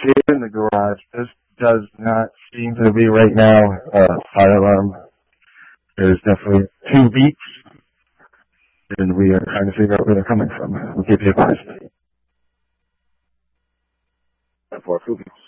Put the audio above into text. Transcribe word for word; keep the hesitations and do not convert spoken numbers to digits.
here in the garage. This does not seem to be right now a fire alarm. There's definitely two beeps, and we are trying to figure out where they're coming from. We'll keep you advised. For